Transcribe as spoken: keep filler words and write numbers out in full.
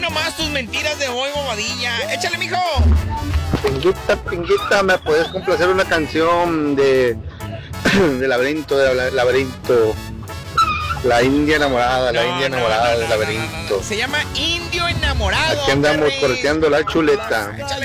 nomás tus mentiras de hoy, bobadilla. Échale, mijo. Pinguita, pinguita, ¿me puedes complacer una canción de, de laberinto, de laberinto? La India enamorada, la No, India no, enamorada no, del no, laberinto. no, no, no. Se llama Indio Enamorado. Aquí andamos perris. corteando la chuleta. Échale.